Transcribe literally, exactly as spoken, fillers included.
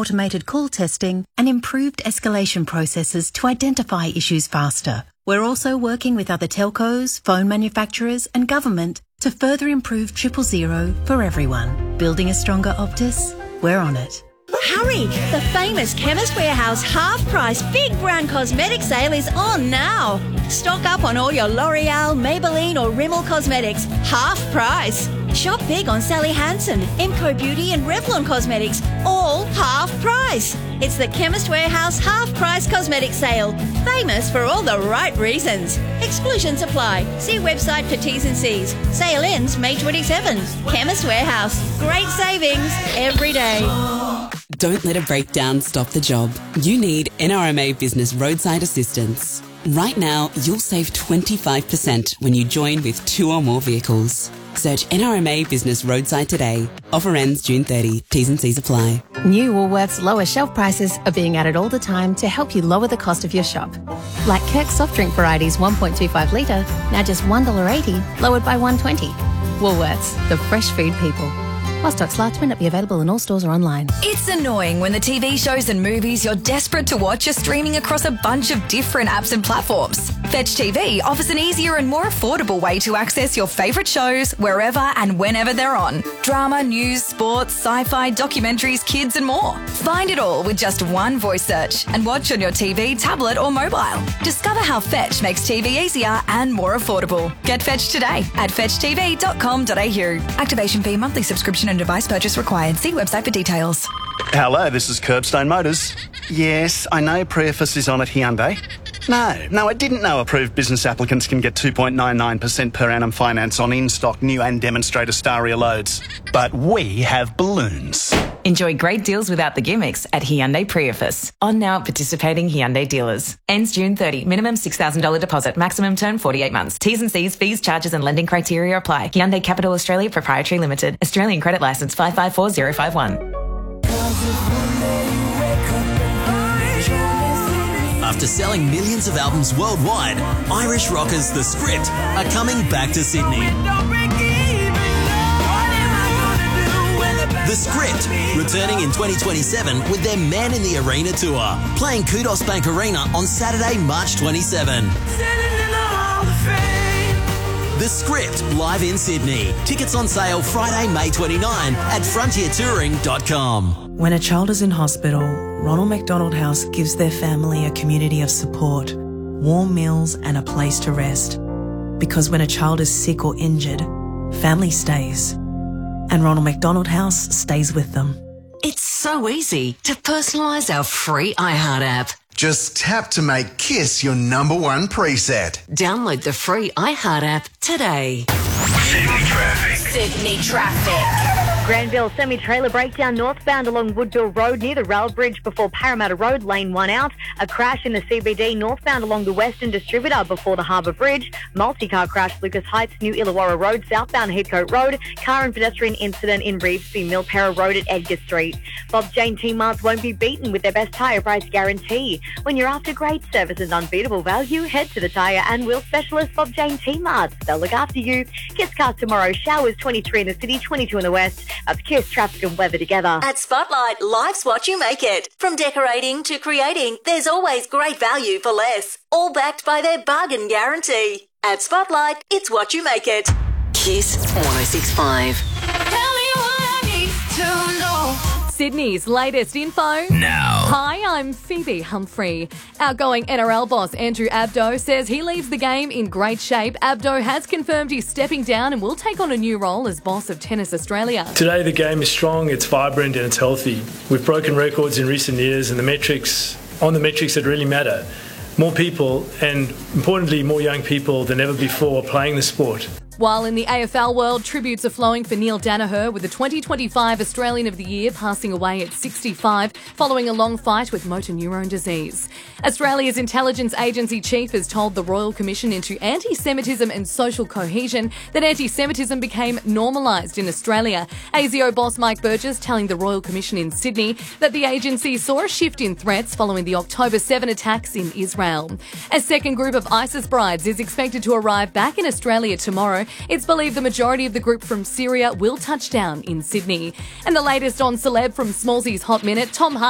automated call testing and improved escalation processes to identify issues faster. We're also working with other telcos, phone manufacturers and government to further improve triple zero for everyone. Building a stronger Optus? We're on it. Hurry! The famous Chemist Warehouse half-price big brand cosmetic sale is on now. Stock up on all your L'Oreal, Maybelline or Rimmel cosmetics. Half price. Shop big on Sally Hansen, Emco Beauty and Revlon Cosmetics. All half price. It's the Chemist Warehouse half-price cosmetic sale. Famous for all the right reasons. Exclusions apply. See website for T's and C's. Sale ends May twenty-seventh. Chemist Warehouse. Great savings every day. Don't let a breakdown stop the job. You need N R M A Business Roadside Assistance. Right now, you'll save twenty-five percent when you join with two or more vehicles. Search N R M A Business Roadside today. Offer ends June thirtieth. T's and C's apply. New Woolworths lower shelf prices are being added all the time to help you lower the cost of your shop. Like Kirk soft drink varieties one point two five litre, now just one dollar eighty, lowered by one dollar twenty. Woolworths, the fresh food people. While stocks last, may not be available in all stores or online. It's annoying when the T V shows and movies you're desperate to watch are streaming across a bunch of different apps and platforms. Fetch T V offers an easier and more affordable way to access your favourite shows wherever and whenever they're on. Drama, news, sports, sci-fi, documentaries, kids and more. Find it all with just one voice search and watch on your T V, tablet or mobile. Discover how Fetch makes T V easier and more affordable. Get Fetch today at fetch t v dot com dot a u. Activation fee, monthly subscription and device purchase required. See website for details. Hello, this is Curbstone Motors. Yes, I know Preface is on at Hyundai. No, no, I didn't know approved business applicants can get two point nine nine percent per annum finance on in-stock new and demonstrator Staria loads. But we have balloons. Enjoy great deals without the gimmicks at Hyundai Preface. On now at participating Hyundai dealers. Ends June thirtieth. Minimum six thousand dollars deposit. Maximum term forty-eight months. T's and C's, fees, charges and lending criteria apply. Hyundai Capital Australia Proprietary Limited. Australian Credit Licence five five four zero five one. After selling millions of albums worldwide, Irish rockers The Script are coming back to Sydney. The Script, returning in twenty twenty-seven with their Man in the Arena tour, playing Kudos Bank Arena on Saturday, March twenty-seventh. The Script, live in Sydney. Tickets on sale Friday, May twenty-ninth at frontier touring dot com. When a child is in hospital, Ronald McDonald House gives their family a community of support, warm meals and a place to rest. Because when a child is sick or injured, family stays. And Ronald McDonald House stays with them. It's so easy to personalise our free iHeart app. Just tap to make Kiss your number one preset. Download the free iHeart app today. Sydney traffic. Sydney traffic. Granville semi-trailer breakdown northbound along Woodville Road near the rail bridge before Parramatta Road, lane one out. A crash in the C B D northbound along the Western Distributor before the Harbour Bridge. Multi-car crash Lucas Heights, New Illawarra Road, southbound Heathcote Road. Car and pedestrian incident in Revesby, Milperra Road at Edgar Street. Bob Jane T-Marts won't be beaten with their best tyre price guarantee. When you're after great service and unbeatable value, head to the tyre and wheel specialist Bob Jane T-Marts. They'll look after you. Kiss cars tomorrow. Showers twenty-three in the city, twenty-two in the west. That's Kiss traffic and weather together. At Spotlight, life's what you make it. From decorating to creating, there's always great value for less. All backed by their bargain guarantee. At Spotlight, it's what you make it. Kiss one oh six point five. Tell me what I need to know. Sydney's latest info now. Hi, I'm Phoebe Humphrey. Outgoing N R L boss Andrew Abdo says he leaves the game in great shape. Abdo has confirmed he's stepping down and will take on a new role as boss of Tennis Australia. Today the game is strong, it's vibrant and it's healthy. We've broken records in recent years and the metrics, on the metrics that really matter. More people and, importantly, more young people than ever before playing the sport. While in the A F L world, tributes are flowing for Neil Danaher, with the twenty twenty-five Australian of the Year passing away at sixty-five following a long fight with motor neurone disease. Australia's intelligence agency chief has told the Royal Commission into Anti-Semitism and Social Cohesion that anti-Semitism became normalised in Australia. A S I O boss Mike Burgess telling the Royal Commission in Sydney that the agency saw a shift in threats following the October seventh attacks in Israel. A second group of ISIS brides is expected to arrive back in Australia tomorrow. It's believed the majority of the group from Syria will touch down in Sydney. And the latest on celeb from Smallsy's Hot Minute, Tom Hardy